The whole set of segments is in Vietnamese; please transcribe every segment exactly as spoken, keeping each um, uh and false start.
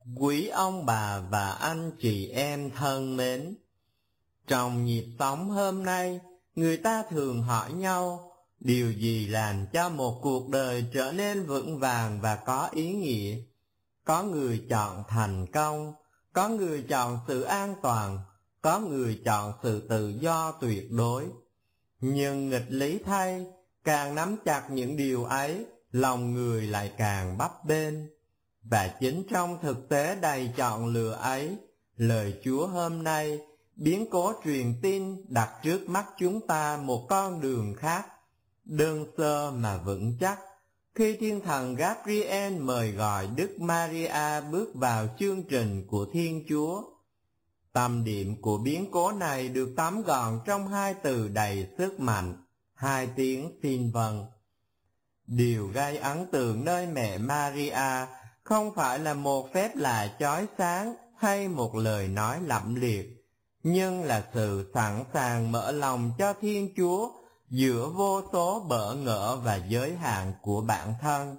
Quý ông bà và anh chị em thân mến, trong nhịp sống hôm nay, người ta thường hỏi nhau, điều gì làm cho một cuộc đời trở nên vững vàng và có ý nghĩa? Có người chọn thành công, có người chọn sự an toàn, có người chọn sự tự do tuyệt đối. Nhưng nghịch lý thay, càng nắm chặt những điều ấy, lòng người lại càng bấp bênh. Và chính trong thực tế đầy chọn lựa ấy, lời Chúa hôm nay biến cố truyền tin đặt trước mắt chúng ta một con đường khác, đơn sơ mà vững chắc. Khi thiên thần Gabriel mời gọi Đức Maria bước vào chương trình của Thiên Chúa, tâm điểm của biến cố này được tóm gọn trong hai từ đầy sức mạnh, hai tiếng xin vâng. Điều gây ấn tượng nơi mẹ Maria không phải là một phép lạ chói sáng hay một lời nói lẫm liệt, nhưng là sự sẵn sàng mở lòng cho Thiên Chúa giữa vô số bỡ ngỡ và giới hạn của bản thân.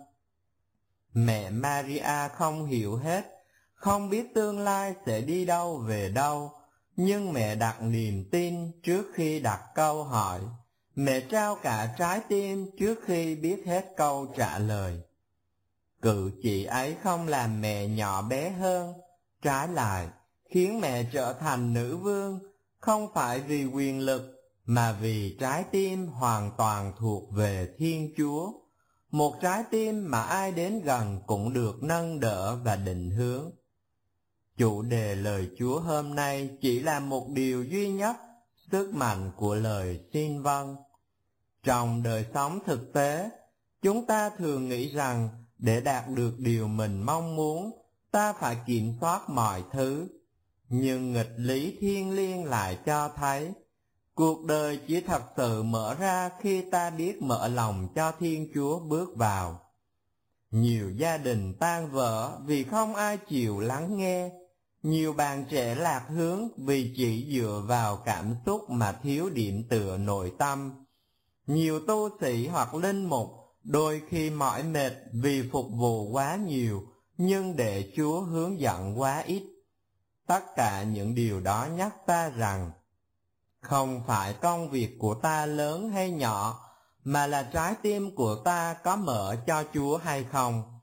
Mẹ Maria không hiểu hết, không biết tương lai sẽ đi đâu về đâu, nhưng mẹ đặt niềm tin trước khi đặt câu hỏi. Mẹ trao cả trái tim trước khi biết hết câu trả lời. Cử chỉ ấy không làm mẹ nhỏ bé hơn, trái lại khiến mẹ trở thành nữ vương, không phải vì quyền lực mà vì trái tim hoàn toàn thuộc về Thiên Chúa, một trái tim mà ai đến gần cũng được nâng đỡ và định hướng. Chủ đề lời Chúa hôm nay chỉ là một điều duy nhất, sức mạnh của lời xin vâng. Trong đời sống thực tế, chúng ta thường nghĩ rằng để đạt được điều mình mong muốn, ta phải kiểm soát mọi thứ. Nhưng nghịch lý thiêng liêng lại cho thấy, cuộc đời chỉ thật sự mở ra khi ta biết mở lòng cho Thiên Chúa bước vào. Nhiều gia đình tan vỡ vì không ai chịu lắng nghe. Nhiều bạn trẻ lạc hướng vì chỉ dựa vào cảm xúc mà thiếu điểm tựa nội tâm. Nhiều tu sĩ hoặc linh mục đôi khi mỏi mệt vì phục vụ quá nhiều, nhưng để Chúa hướng dẫn quá ít. Tất cả những điều đó nhắc ta rằng, không phải công việc của ta lớn hay nhỏ, mà là trái tim của ta có mở cho Chúa hay không.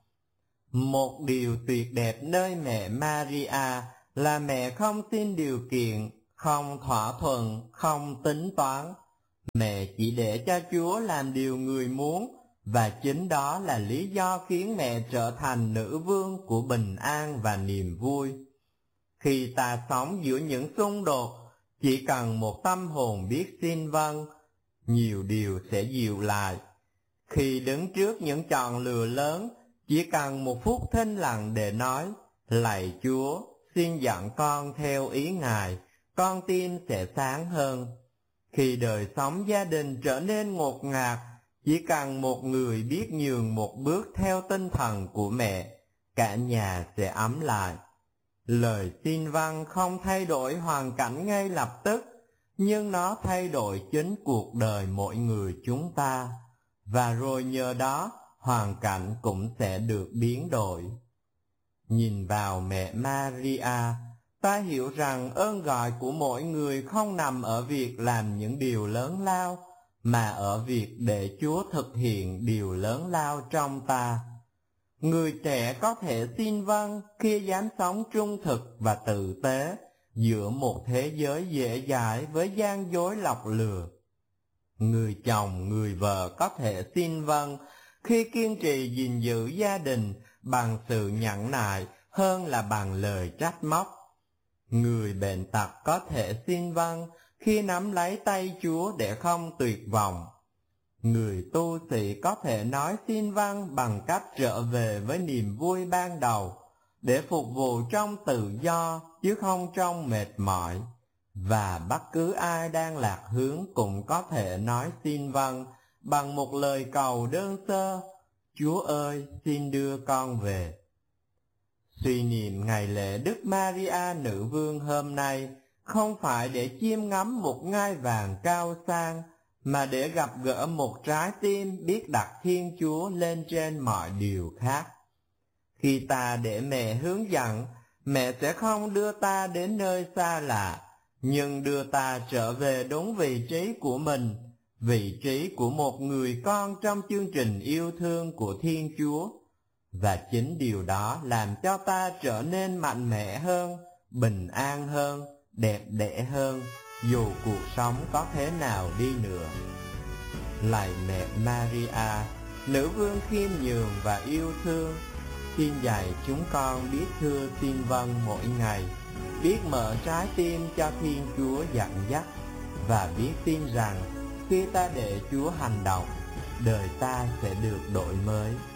Một điều tuyệt đẹp nơi mẹ Maria là mẹ không xin điều kiện, không thỏa thuận, không tính toán. Mẹ chỉ để cho Chúa làm điều người muốn, và chính đó là lý do khiến mẹ trở thành nữ vương của bình an và niềm vui. Khi ta sống giữa những xung đột, chỉ cần một tâm hồn biết xin vâng, nhiều điều sẽ dịu lại. Khi đứng trước những chọn lựa lớn, chỉ cần một phút thinh lặng để nói, lạy Chúa, xin dẫn con theo ý Ngài, con tim sẽ sáng hơn. Khi đời sống gia đình trở nên ngột ngạt, chỉ cần một người biết nhường một bước theo tinh thần của mẹ, cả nhà sẽ ấm lại. Lời xin vâng không thay đổi hoàn cảnh ngay lập tức, nhưng nó thay đổi chính cuộc đời mỗi người chúng ta, và rồi nhờ đó hoàn cảnh cũng sẽ được biến đổi. Nhìn vào mẹ Maria, ta hiểu rằng ơn gọi của mỗi người không nằm ở việc làm những điều lớn lao, mà ở việc để Chúa thực hiện điều lớn lao trong ta. Người trẻ có thể xin vâng khi dám sống trung thực và tử tế giữa một thế giới dễ dãi với gian dối lọc lừa. Người chồng, người vợ có thể xin vâng khi kiên trì gìn giữ gia đình bằng sự nhẫn nại hơn là bằng lời trách móc. Người bệnh tật có thể xin vâng khi nắm lấy tay Chúa để không tuyệt vọng. Người tu sĩ có thể nói xin vâng bằng cách trở về với niềm vui ban đầu, để phục vụ trong tự do chứ không trong mệt mỏi. Và bất cứ ai đang lạc hướng cũng có thể nói xin vâng bằng một lời cầu đơn sơ, Chúa ơi, xin đưa con về. Suy niệm ngày lễ Đức Maria Nữ Vương hôm nay không phải để chiêm ngắm một ngai vàng cao sang, mà để gặp gỡ một trái tim biết đặt Thiên Chúa lên trên mọi điều khác. Khi ta để mẹ hướng dẫn, mẹ sẽ không đưa ta đến nơi xa lạ, nhưng đưa ta trở về đúng vị trí của mình, vị trí của một người con trong chương trình yêu thương của Thiên Chúa. Và chính điều đó làm cho ta trở nên mạnh mẽ hơn, bình an hơn, đẹp đẽ hơn, dù cuộc sống có thế nào đi nữa. Lạy mẹ Maria, nữ vương khiêm nhường và yêu thương, xin dạy chúng con biết thưa xin vâng mỗi ngày, biết mở trái tim cho Thiên Chúa dẫn dắt, và biết tin rằng khi ta để Chúa hành động, đời ta sẽ được đổi mới.